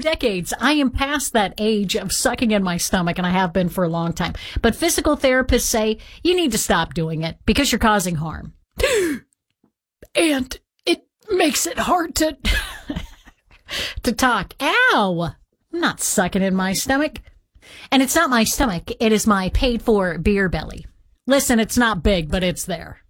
decades. I am past that age of sucking in my stomach, and I have been for a long time. But physical therapists say you need to stop doing it because you're causing harm. And it makes it hard to talk. Ow! I'm not sucking in my stomach. And it's not my stomach. It is my paid-for beer belly. Listen, it's not big, but it's there.